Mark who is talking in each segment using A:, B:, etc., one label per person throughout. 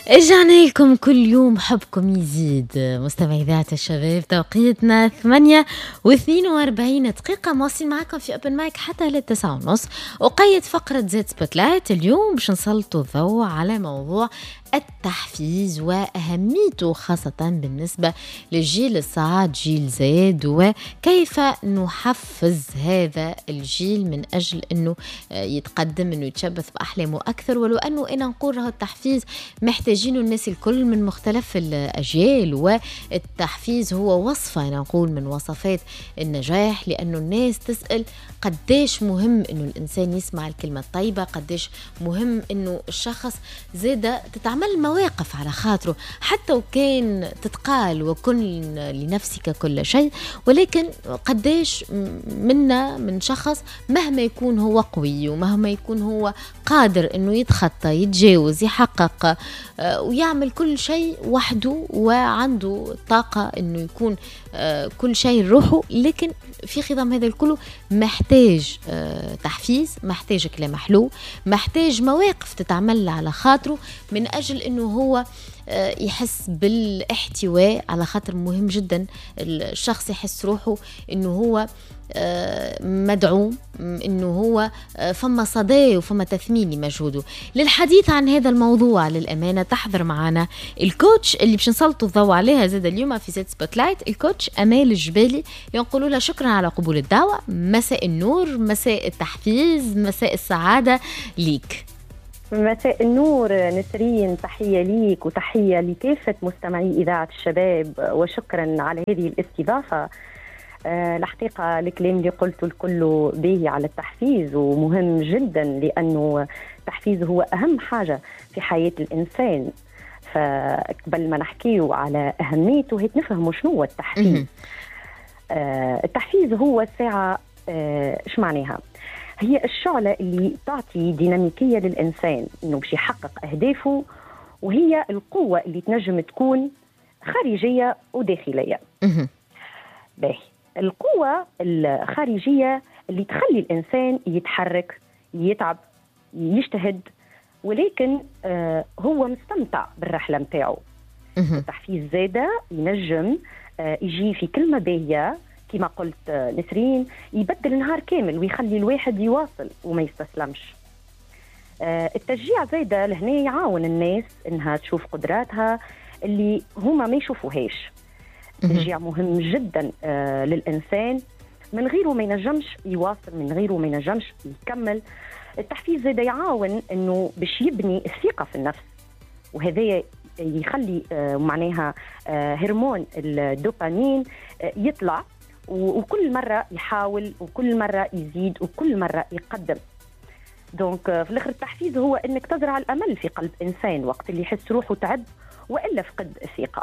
A: رجعنا لكم كل يوم حبكم يزيد مستمعي ذات الشباب. توقيتنا 8:42 مواصلين معكم في أوبن مايك حتى ل9:30. وقيد فقرة زيت سبوتلايت اليوم باش نسلطوا الضوء على موضوع التحفيز وأهميته خاصة بالنسبة للجيل الصاعد جيل زيد، وكيف نحفز هذا الجيل من أجل أنه يتقدم، أنه يتشبث بأحلامه أكثر. ولو أنه أنا نقول له التحفيز محتاجينه الناس الكل من مختلف الأجيال، والتحفيز هو وصفة أنا نقول من وصفات النجاح، لأنه الناس تسأل قديش مهم أنه الإنسان يسمع الكلمة الطيبة، قديش مهم أنه الشخص زادة تتعمل مواقف على خاطره حتى وكان تتقال وكن لنفسك كل شيء، ولكن قديش منا من شخص مهما يكون هو قوي ومهما يكون هو قادر أنه يتخطى يتجاوز يحقق ويعمل كل شيء وحده وعنده طاقة أنه يكون كل شيء لروحه، لكن في خضم هذا الكل محتاج تحفيز، محتاج كلام حلو، محتاج مواقف تتعمل على خاطره من أجل أنه هو يحس بالاحتواء. على خاطر مهم جدا الشخص يحس روحه أنه هو مدعوم، أنه هو فما صداه وفما تثمين لمجهوده. للحديث عن هذا الموضوع للأمانة تحضر معنا الكوتش اللي باش نسلطوا الضوء عليها زاد اليوم في زيت سبوتلايت، الكوتش أمال الجبالي. نقولوا لها شكرا على قبول الدعوة. مساء النور، مساء التحفيز، مساء السعادة ليك.
B: مساء النور نسرين، تحية ليك وتحية لكافة مستمعي إذاعة الشباب، وشكرا على هذه الاستضافة. الحقيقة الكلام اللي قلته الكل باهي على التحفيز ومهم جدا، لأنه التحفيز هو أهم حاجة في حياة الإنسان. فقبل ما نحكيه على أهميته هيك نفهم شنو هو التحفيز. التحفيز هو الساعة، إيش معناها؟ هي الشعلة اللي تعطي ديناميكية للإنسان إنه باش يحقق أهدافه، وهي القوة اللي تنجم تكون خارجية وداخلية. باهي، القوة الخارجية اللي تخلي الإنسان يتحرك، يتعب، يجتهد، ولكن هو مستمتع بالرحلة متاعه. التحفيز زادة ينجم يجي في كلمة باهية كما قلت نسرين، يبدل النهار كامل ويخلي الواحد يواصل وما يستسلمش. التشجيع زايدة لهنا يعاون الناس انها تشوف قدراتها اللي هما ما يشوفوهاش. التشجيع مهم جدا للإنسان، من غيره ما ينجمش يواصل، من غيره ما ينجمش يكمل. التحفيز زايدة يعاون انه باش يبني الثقة في النفس، وهذا يخلي معناها هرمون الدوبامين يطلع، وكل مرة يحاول وكل مرة يزيد وكل مرة يقدم. دونك في الآخر التحفيز هو أنك تزرع الأمل في قلب إنسان وقت اللي يحس روحه تعب وإلا فقد الثقة.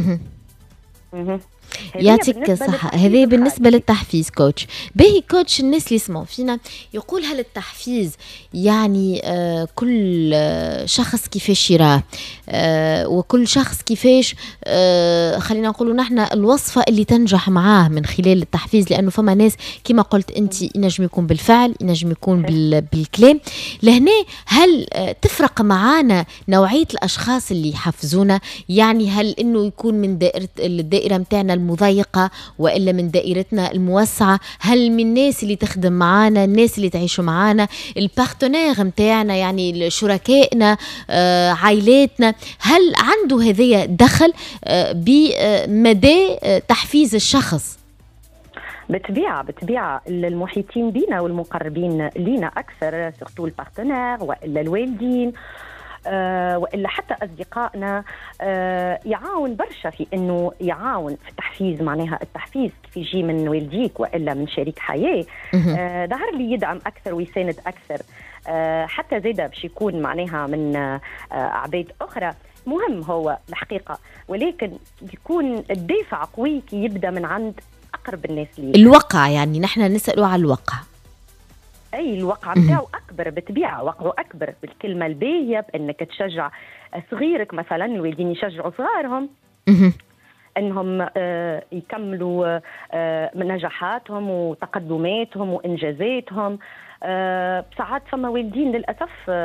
A: يعطيك الصحة. هذه بالنسبة للتحفيز كوتش. باهي كوتش، الناس اللي يسمعوا فينا يقول هل التحفيز يعني كل شخص كيفاش يراه، وكل شخص كيفاش خلينا نقولوا نحن الوصفة اللي تنجح معاه من خلال التحفيز، لأنه فما ناس كما قلت أنت ينجم يكون بالفعل، ينجم يكون بالكلام. لهنا هل تفرق معانا نوعية الأشخاص اللي يحفزونا؟ يعني هل إنه يكون من الدائرة متاعنا المضيقة وإلا من دائرتنا الموسعة؟ هل من الناس اللي تخدم معانا، الناس اللي تعيشوا معانا، البارتنير متاعنا يعني شركائنا، عائلاتنا، هل عنده هذا دخل بمدى تحفيز الشخص؟
B: بطبيعة المحيطين بينا والمقربين لينا أكثر، سورتو البارتنير وإلا الوالدين وإلا حتى أصدقائنا، يعاون برشا في أنه يعاون في التحفيز. معناها التحفيز كيف يجي من والديك وإلا من شريك حياة، ظهر لي يدعم أكثر ويساند أكثر. حتى زيدا باش يكون معناها من عباد أخرى مهم هو الحقيقة، ولكن يكون الدافع قوي كي يبدأ من عند أقرب الناس لي.
A: الوقع يعني نحن نسأله على الوقع.
B: أي الوقع متاعه أكبر بطبيعة، وقعه أكبر بالكلمة الباهية، بأنك تشجع صغيرك مثلا. الوالدين يشجعوا صغارهم أنهم يكملوا نجاحاتهم وتقدماتهم وإنجازاتهم. ساعات فما والدين للأسف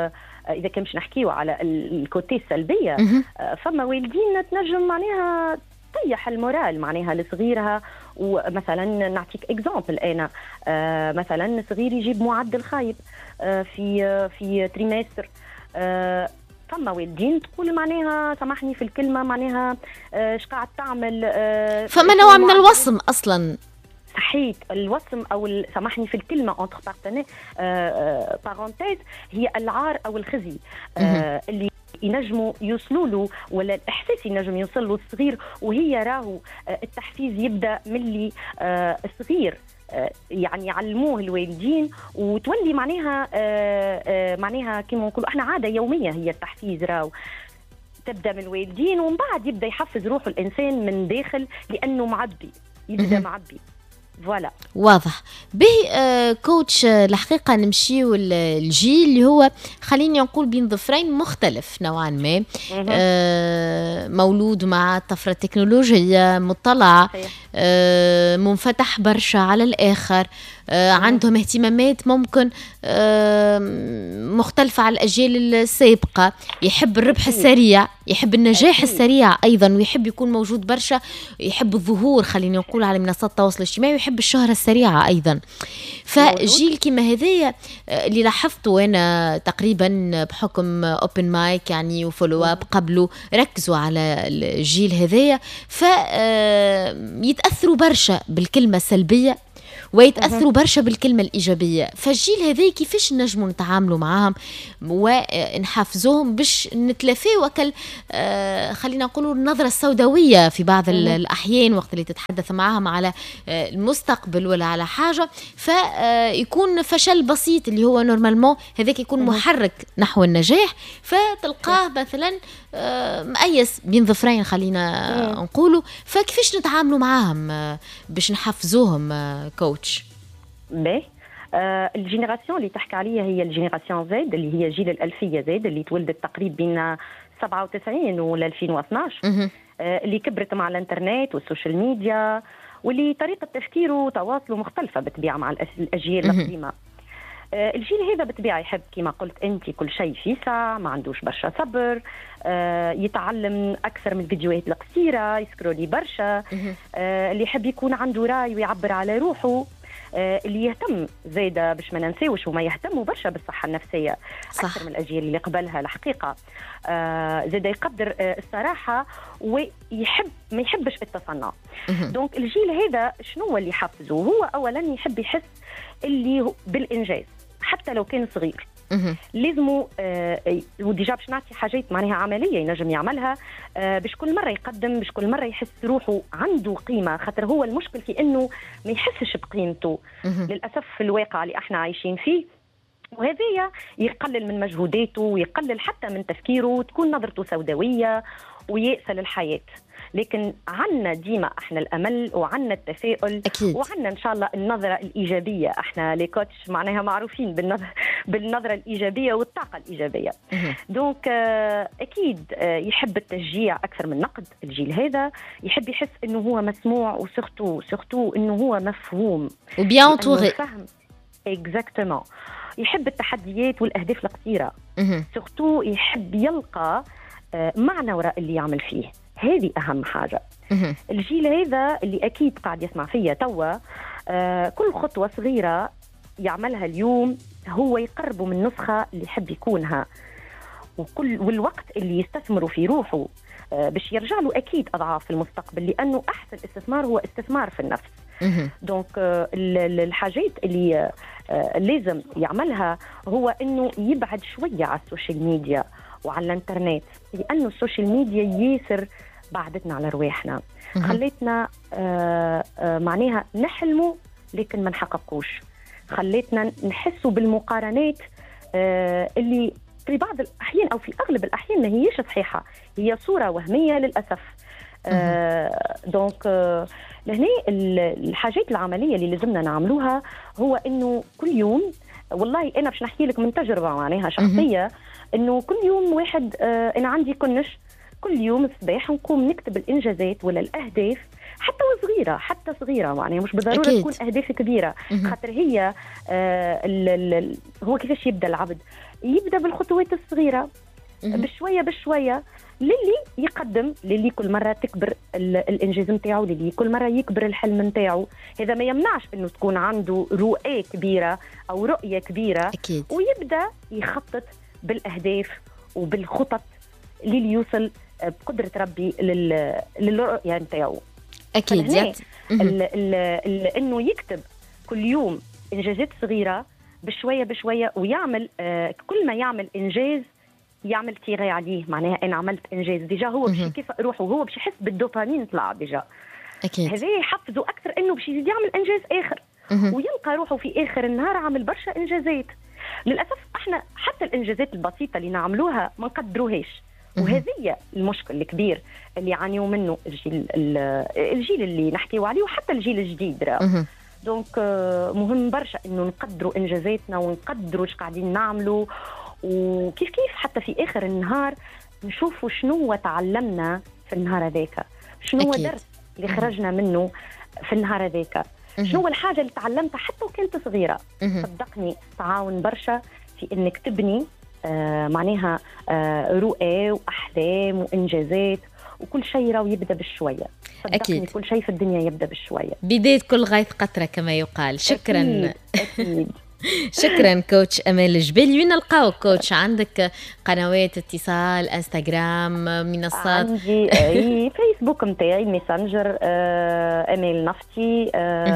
B: اذا كان باش نحكيو على الكوتي السلبيه، فما والدين تنجم معناها طيح المورال معناها لصغيرها. ومثلا نعطيك اكزامبل، انا مثلا صغير يجيب معدل خايب في تريمستر، فما والدين تقول معناها سامحني في الكلمه معناها اش قاعد تعمل،
A: فما نوع من الوصم اصلا.
B: صحيح، الوصم او سامحني في الكلمه اونتر بارونتيز هي العار او الخزي اللي ينجموا يوصلوا له، ولا الاحساس ينجم يوصل له الصغير. وهي راهو التحفيز يبدا من اللي الصغير يعني يعلموه الوالدين، وتولي معناها كما نقولوا احنا عاده يوميه. هي التحفيز راهو تبدا من الوالدين، ومن بعد يبدا يحفز روحه الانسان من داخل لانه معبي، يبدا معبي. فوالا
A: واضح به. كوتش الحقيقة نمشيو الجيل اللي هو خليني نقول بين ظفرين مختلف نوعا ما، مولود مع الطفرة التكنولوجية، مطلع، منفتح برشا على الآخر، عندهم اهتمامات ممكن مختلفة على الأجيال السابقة. يحب الربح السريع، يحب النجاح السريع أيضا، ويحب يكون موجود برشا، يحب الظهور خليني نقول على منصات التواصل الاجتماعي، ويحب الشهرة السريعة أيضا. فجيل كما هذايا اللي لاحظته أنا تقريبا بحكم أوبن مايك يعني وفولو اب قبله، ركزوا على الجيل هذايا، فيتأثروا برشا بالكلمة السلبية ويتأثروا برشا بالكلمة الإيجابية. فالجيل هذي كيفاش نجموا نتعاملوا معهم ونحافظوهم باش نتلافيه وكل خلينا نقولوا النظرة السوداوية في بعض الأحيان وقت اللي تتحدث معهم على المستقبل ولا على حاجة، فيكون فشل بسيط اللي هو نورمالمون هذاك يكون محرك نحو النجاح، فتلقاه مثلا مقيس بين ظفرين خلينا نقولوا. فكيفاش نتعاملوا معهم باش نحفزوهم كوتش؟
B: باهي، الجينيراسيون اللي تحكي عليها هي الجينيراسيون زد، اللي هي جيل الألفية زد، اللي تولدت تقريبا بين 97 ولا 2012، اللي كبرت مع الانترنت والسوشيال ميديا، واللي طريقة تفكيره وتواصله مختلفة بالطبيعة مع الأجيال القديمة. الجيل هذا بالطبيعة يحب كما قلت أنت كل شيء في ساعة، ما عندوش برشا صبر، يتعلم أكثر من الفيديوهات القصيرة، يسكرولي برشا، اللي يحب يكون عنده رأي ويعبر على روحه، اللي يهتم زايدة باش ما ننساوش وما يهتموا برشا بالصحة النفسية أكثر من الأجيال اللي قبلها الحقيقة. زايدة يقدر الصراحة ويحب ما يحبش التصنع. دونك الجيل هذا شنو اللي يحفزه؟ هو أولا يحب يحس اللي بالإنجاز حتى لو كان صغير. لازمه وديجا باش نعطي حاجات معناها عمليه ينجم يعملها باش كل مره يقدم، باش كل مره يحس روحه عنده قيمه، خاطر هو المشكل في انه ما يحسش بقيمته للاسف في الواقع اللي احنا عايشين فيه. وهذا يقلل من مجهوداته ويقلل حتى من تفكيره، وتكون نظرته سوداويه ويأسى للحياه. لكن عنا ديما احنا الامل وعنا التفاؤل أكيد. وعنا ان شاء الله النظره الايجابيه. احنا لي كوتش معناها معروفين بالنظره الايجابيه والطاقه الايجابيه. دونك اكيد يحب التشجيع اكثر من النقد. الجيل هذا يحب يحس انه هو مسموع، وسورتو انه هو مفهوم
A: وبيان انطوري.
B: فهم اكزاكتومون. يحب التحديات والاهداف القصيره، سورتو يحب يلقى معنى وراء اللي يعمل فيه. هذه أهم حاجة. الجيل هذا اللي أكيد قاعد يسمع فيها توا، كل خطوة صغيرة يعملها اليوم هو يقربه من نسخة اللي يحب يكونها، والوقت اللي يستثمره في روحه باش يرجع له أكيد أضعاف في المستقبل، لأنه أحسن استثمار هو استثمار في النفس. دونك الحاجات اللي لازم يعملها هو أنه يبعد شوية على السوشيال ميديا وعلى الانترنت، لأنه السوشيال ميديا ياسر بعدتنا على رواحنا، خليتنا معناها نحلموا لكن ما نحققوش، خليتنا نحسوا بالمقارنات اللي في بعض الأحيان أو في أغلب الأحيان ما هيش صحيحة، هي صورة وهمية للأسف. دونك لهنا الحاجات العملية اللي لازمنا نعملوها هو إنه كل يوم، والله أنا باش نحكي لك من تجربة معناها شخصية، إنه كل يوم واحد أنا عندي كل يوم الصباح نقوم نكتب الإنجازات ولا الأهداف حتى وصغيره، حتى صغيره، معناها مش بالضروره
A: أكيد.
B: تكون اهداف كبيره. خاطر هي هو كيفاش يبدا العبد؟ يبدا بالخطوات الصغيره، بشويه بشويه، للي يقدم، للي كل مره تكبر الانجاز نتاعو، للي كل مره يكبر الحلم نتاعو. هذا ما يمنعش انه تكون عنده رؤيه كبيره او رؤيه كبيره.
A: أكيد.
B: ويبدا يخطط بالاهداف وبالخطط للي يوصل بقدره ربي للرؤيه نتاعو.
A: أكيد.
B: انه يكتب كل يوم انجازات صغيره بشويه بشويه، ويعمل كل ما يعمل انجاز يعمل تيغي عليه، معناها انا عملت انجاز ديجا، هو باش يكافئ روحه، هو باش يحس بالدوبامين طلع ديجا.
A: أكيد.
B: هذا يحفزه اكثر انه باش يزيد يعمل انجاز اخر، ويلقى روحه في اخر النهار عامل برشا انجازات. للاسف احنا حتى الانجازات البسيطه اللي نعملوها ما نقدروهاش، وهذه المشكل الكبير اللي يعانيوا منه الجيل اللي نحكيو عليه، وحتى الجيل الجديد راه. دونك مهم برشا انه نقدروا انجازاتنا ونقدروا ايش قاعدين نعملوا، وكيف حتى في اخر النهار نشوفوا شنو تعلمنا في النهار هذاك، شنو درس اللي خرجنا منه في النهار هذاك، شنو الحاجه اللي تعلمتها حتى وكانت صغيره. صدقني تعاون برشا في انك تبني معناها رؤى واحلام وانجازات، وكل شيء راه يبدا بالشويه. صدقني أكيد. كل شيء في الدنيا يبدا بالشويه،
A: بدايه كل غيث قطره كما يقال. شكرا.
B: أكيد.
A: شكرا كوتش امال الجبالي. وين نلقاو كوتش؟ عندك قنوات اتصال، انستغرام، منصات؟
B: عندي فيسبوك متاعي، ميسنجر، امال نفتي،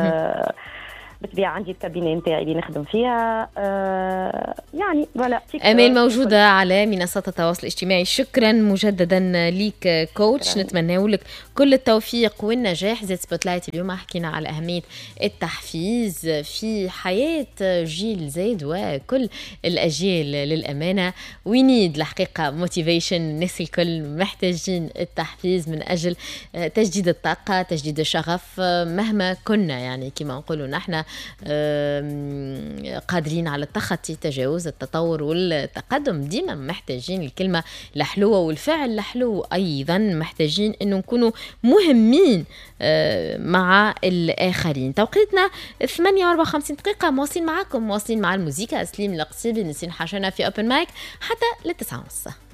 B: بالطبيعه عندي الكابينه نتاعي اللي نخدم فيها، يعني ولا
A: امال موجوده على منصات التواصل الاجتماعي. شكرا مجددا ليك كوتش، نتمنى لك كل التوفيق والنجاح. زيت سبوتلايت اليوم حكينا على اهميه التحفيز في حياه جيل زيد وكل الاجيال. للامانه وينيد الحقيقه موتيفيشن، الناس الكل محتاجين التحفيز من اجل تجديد الطاقه، تجديد الشغف، مهما كنا يعني كما نقولوا نحن قادرين على التخطي، تجاوز التطور والتقدم. ديما محتاجين الكلمة الحلوة والفعل الحلو، أيضا محتاجين أنه نكونوا مهمين مع الآخرين. توقيتنا 58 دقيقة، مواصلين معكم، مواصلين مع الموسيقى. سليم القصيبي، نسين حشنا في أوبن مايك حتى 9:30.